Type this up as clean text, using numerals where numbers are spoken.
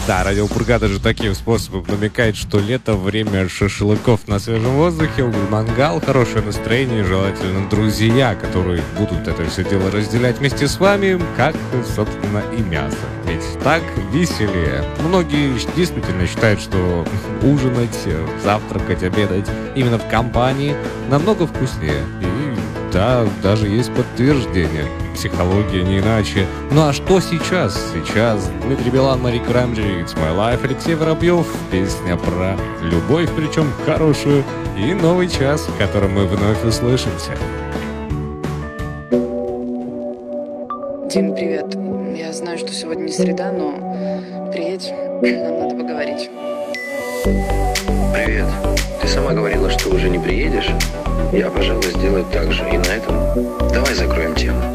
Да, Радио Пурга даже таким способом намекает, что лето — время шашлыков на свежем воздухе, мангал, хорошее настроение, желательно друзья, которые будут это все дело разделять вместе с вами, как, собственно, и мясо. Ведь так веселее. Многие действительно считают, что ужинать, завтракать, обедать именно в компании намного вкуснее. И да, даже есть подтверждение. Психология не иначе. Ну а что сейчас? Сейчас Дмитрий Билан, Мари Краймбрери, It's My Life, Алексей Воробьев. Песня про любовь, причем хорошую. И новый час, в котором мы вновь услышимся. Дим, привет. Я знаю, что сегодня не среда, но приедь, нам надо поговорить. Привет. Ты сама говорила, что уже не приедешь? Я, пожалуй, сделаю так же. И на этом давай закроем тему.